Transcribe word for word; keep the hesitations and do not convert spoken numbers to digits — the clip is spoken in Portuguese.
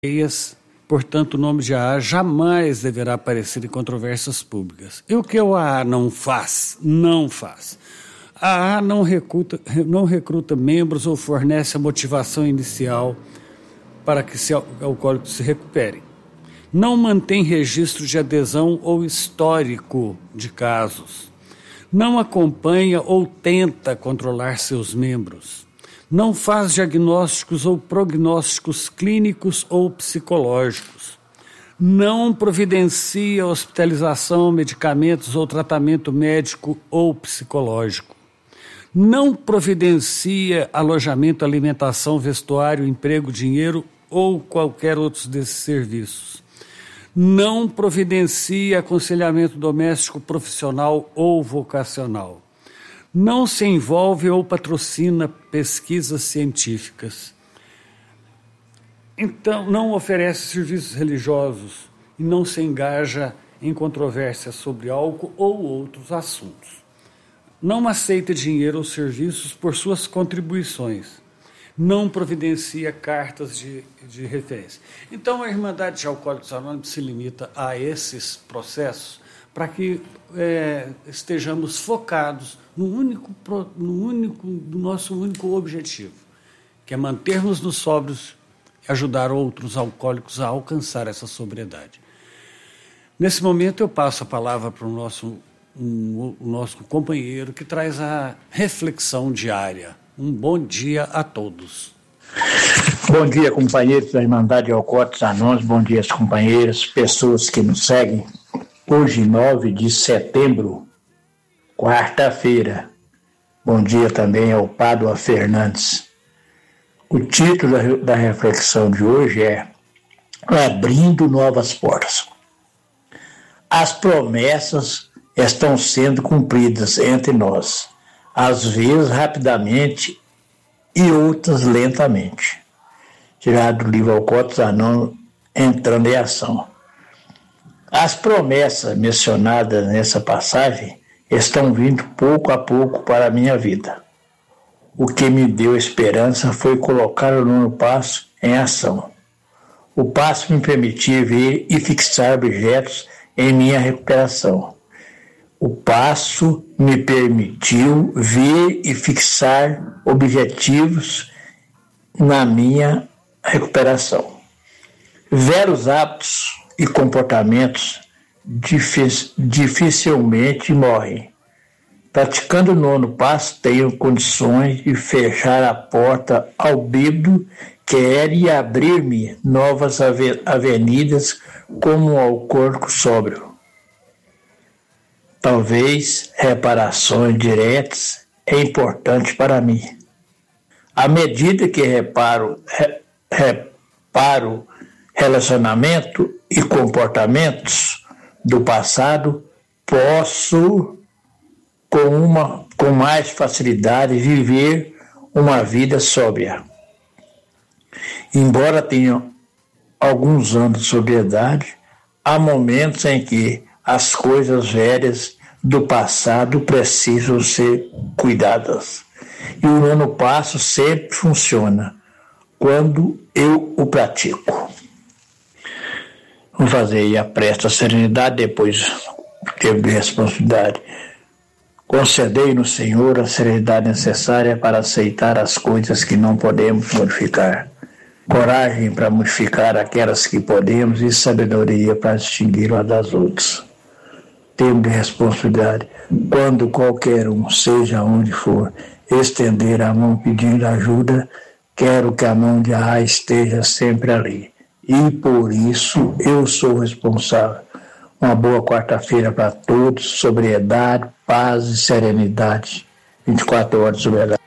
Portanto, o nome de A A jamais deverá aparecer em controvérsias públicas. E o que o A A não faz? Não faz. A A A não recruta, não recruta membros ou fornece a motivação inicial para que os alcoólicos se recuperem. Não mantém registro de adesão ou histórico de casos. Não acompanha ou tenta controlar seus membros. Não faz diagnósticos ou prognósticos clínicos ou psicológicos. Não providencia hospitalização, medicamentos ou tratamento médico ou psicológico. Não providencia alojamento, alimentação, vestuário, emprego, dinheiro ou qualquer outro desses serviços. Não providencia aconselhamento doméstico, profissional ou vocacional. Não se envolve ou patrocina pesquisas científicas. Então, não oferece serviços religiosos e não se engaja em controvérsias sobre álcool ou outros assuntos. Não aceita dinheiro ou serviços por suas contribuições. Não providencia cartas de, de referência. Então, a Irmandade de Alcoólicos Anônimos se limita a esses processos para que é, estejamos focados no único, no único, no nosso único objetivo, que é mantermos-nos sóbrios e ajudar outros alcoólicos a alcançar essa sobriedade. Nesse momento, eu passo a palavra para o nosso, um, o nosso companheiro, que traz a reflexão diária. Um bom dia a todos. Bom dia, companheiros da Irmandade de Alcoólicos Anônimos, bom dia, companheiros, pessoas que nos seguem. Hoje, nove de setembro, quarta-feira. Bom dia também ao Pádua Fernandes. O título da, da reflexão de hoje é Abrindo Novas Portas. As promessas estão sendo cumpridas entre nós, às vezes rapidamente e outras lentamente. Tirado do livro Alcoólicos Anônimos, entrando em ação. As promessas mencionadas nessa passagem estão vindo pouco a pouco para a minha vida. O que me deu esperança foi colocar o nono passo em ação. O passo me permitia ver e fixar objetos em minha recuperação. O passo me permitiu ver e fixar objetivos na minha recuperação. Velhos hábitos e comportamentos dificilmente morrem. Praticando o nono passo, tenho condições de fechar a porta ao bêbado que era e abrir-me novas avenidas como um alcoólico sóbrio. Talvez reparações diretas é importante para mim. À medida que reparo, re, reparo relacionamento e comportamentos do passado, posso com, uma, com mais facilidade viver uma vida sóbria. Embora tenha alguns anos de sobriedade, há momentos em que as coisas velhas do passado precisam ser cuidadas. E o nono passo sempre funciona quando eu o pratico. Vamos fazer aí a prece da serenidade, depois tempo de responsabilidade. Concedei no Senhor a serenidade necessária para aceitar as coisas que não podemos modificar, coragem para modificar aquelas que podemos e sabedoria para distinguir uma das outras. Tempo de responsabilidade. Quando qualquer um, seja onde for, estender a mão pedindo ajuda, quero que a mão de A esteja sempre ali. E por isso eu sou responsável. Uma boa quarta-feira para todos, sobriedade, paz e serenidade. vinte e quatro horas de sobriedade.